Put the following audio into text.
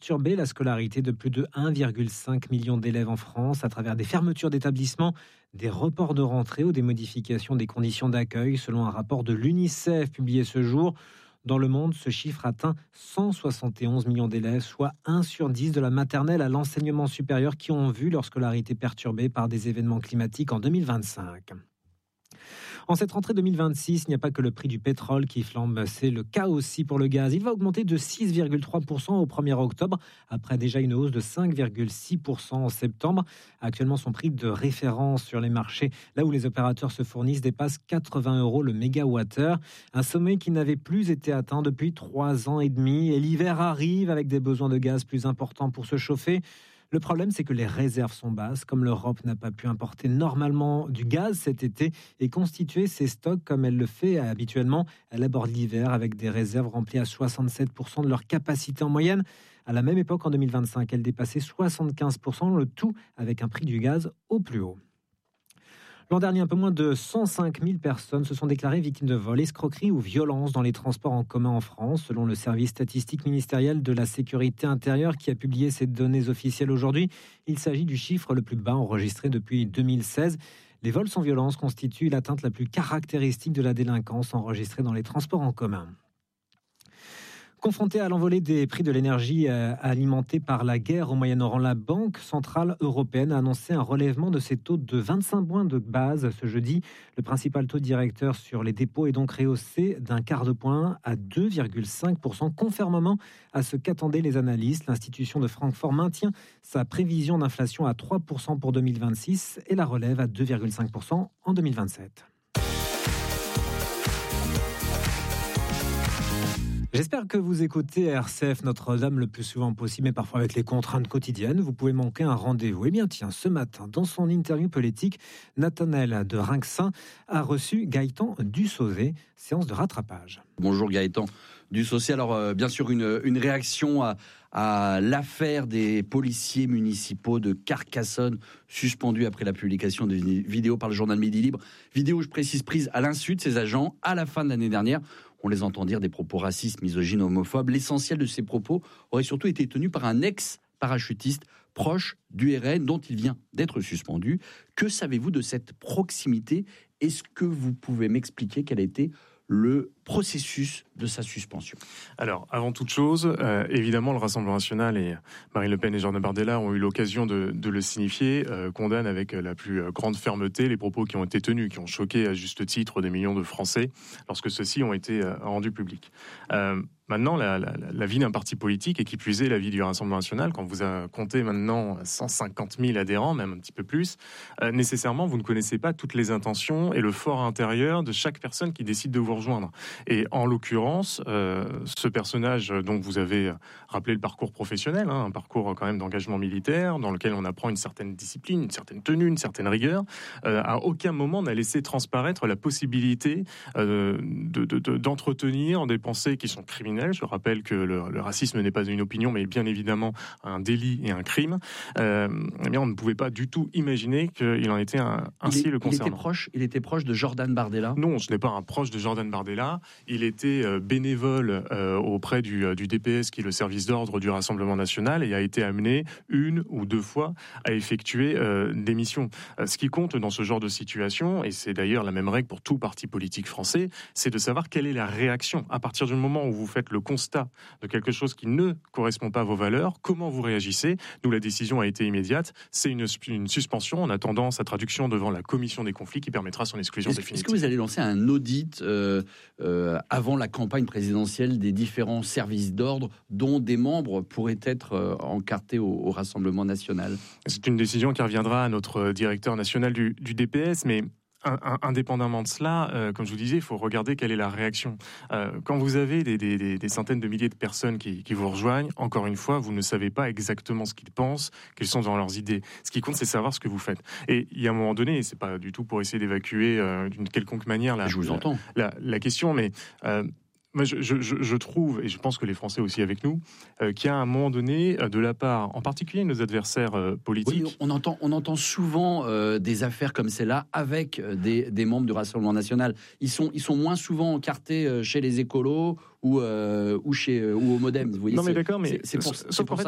perturbé la scolarité de plus de 1,5 million d'élèves en France à travers des fermetures d'établissements, des reports de rentrée ou des modifications des conditions d'accueil, selon un rapport de l'UNICEF publié ce jour. Dans le monde, ce chiffre atteint 171 millions d'élèves, soit 1 sur 10 de la maternelle à l'enseignement supérieur qui ont vu leur scolarité perturbée par des événements climatiques en 2025. En cette rentrée 2026, il n'y a pas que le prix du pétrole qui flambe, c'est le cas aussi pour le gaz. Il va augmenter de 6,3% au 1er octobre, après déjà une hausse de 5,6% en septembre. Actuellement, son prix de référence sur les marchés, là où les opérateurs se fournissent, dépasse 80 € le mégawattheure. Un sommet qui n'avait plus été atteint depuis 3 ans et demi. Et l'hiver arrive avec des besoins de gaz plus importants pour se chauffer. Le problème, c'est que les réserves sont basses. Comme l'Europe n'a pas pu importer normalement du gaz cet été et constituer ses stocks comme elle le fait habituellement, elle aborde l'hiver avec des réserves remplies à 67% de leur capacité en moyenne. À la même époque, en 2025, elle dépassait 75%, le tout avec un prix du gaz au plus haut. L'an dernier, un peu moins de 105 000 personnes se sont déclarées victimes de vols, escroqueries ou violences dans les transports en commun en France, selon le service statistique ministériel de la sécurité intérieure qui a publié ces données officielles aujourd'hui. Il s'agit du chiffre le plus bas enregistré depuis 2016. Les vols sans violence constituent l'atteinte la plus caractéristique de la délinquance enregistrée dans les transports en commun. Confrontée à l'envolée des prix de l'énergie alimentée par la guerre au Moyen-Orient, la Banque centrale européenne a annoncé un relèvement de ses taux de 25 points de base ce jeudi. Le principal taux directeur sur les dépôts est donc rehaussé d'un quart de point à 2,5%, conformément à ce qu'attendaient les analystes. L'institution de Francfort maintient sa prévision d'inflation à 3% pour 2026 et la relève à 2,5% en 2027. J'espère que vous écoutez RCF Notre-Dame le plus souvent possible, mais parfois avec les contraintes quotidiennes, vous pouvez manquer un rendez-vous. Eh bien tiens, ce matin, dans son interview politique, Nathanaël de Rinxin a reçu Gaëtan Dussaudet, séance de rattrapage. Bonjour Gaëtan Dussaudet. Alors bien sûr une réaction à l'affaire des policiers municipaux de Carcassonne suspendus après la publication de vidéos par le journal Midi Libre. Vidéo, je précise, prise à l'insu de ces agents à la fin de l'année dernière. On les entend dire des propos racistes, misogynes, homophobes. L'essentiel de ces propos aurait surtout été tenu par un ex-parachutiste proche du RN dont il vient d'être suspendu. Que savez-vous de cette proximité ? Est-ce que vous pouvez m'expliquer quel a été le processus de sa suspension? Alors, avant toute chose, évidemment, le Rassemblement national et Marine Le Pen et Jordan Bardella ont eu l'occasion de le signifier, condamnent avec la plus grande fermeté les propos qui ont été tenus, qui ont choqué à juste titre des millions de Français lorsque ceux-ci ont été rendus publics. Maintenant, la vie d'un parti politique, et qui plus est la vie du Rassemblement national, quand vous comptez maintenant 150 000 adhérents, même un petit peu plus, nécessairement, vous ne connaissez pas toutes les intentions et le fort intérieur de chaque personne qui décide de vous rejoindre. Et en l'occurrence, ce personnage dont vous avez rappelé le parcours professionnel, un parcours quand même d'engagement militaire, dans lequel on apprend une certaine discipline, une certaine tenue, une certaine rigueur, à aucun moment n'a laissé transparaître la possibilité d'entretenir des pensées qui sont criminelles. Je rappelle que le racisme n'est pas une opinion, mais bien évidemment un délit et un crime. Eh bien, on ne pouvait pas du tout imaginer qu'il en était ainsi le concernant. Il était proche de Jordan Bardella ? Non, ce n'est pas un proche de Jordan Bardella. Il était bénévole auprès du DPS, qui est le service d'ordre du Rassemblement national, et a été amené 1 ou 2 fois à effectuer des missions. Ce qui compte dans ce genre de situation, et c'est d'ailleurs la même règle pour tout parti politique français, c'est de savoir quelle est la réaction. À partir du moment où vous faites le constat de quelque chose qui ne correspond pas à vos valeurs, comment vous réagissez ? Nous, la décision a été immédiate. C'est une suspension en attendant sa traduction devant la commission des conflits qui permettra son exclusion définitive. Est-ce que vous allez lancer un audit avant la campagne présidentielle des différents services d'ordre dont des membres pourraient être encartés au Rassemblement national ? C'est une décision qui reviendra à notre directeur national du DPS, mais indépendamment de cela, comme je vous disais, il faut regarder quelle est la réaction. Quand vous avez des centaines de milliers de personnes qui vous rejoignent, encore une fois, vous ne savez pas exactement ce qu'ils pensent, quelles sont dans leurs idées. Ce qui compte, c'est savoir ce que vous faites. Et il y a un moment donné, et c'est pas du tout pour essayer d'évacuer d'une quelconque manière la question, mais moi, je trouve, et je pense que les Français aussi avec nous, qu'il y a un moment donné, de la part, en particulier nos adversaires politiques... Oui, on entend souvent des affaires comme celle-là avec des membres du Rassemblement national. Ils sont moins souvent encartés chez les écolos ou au Modem. Vous voyez, non mais d'accord, mais c'est pour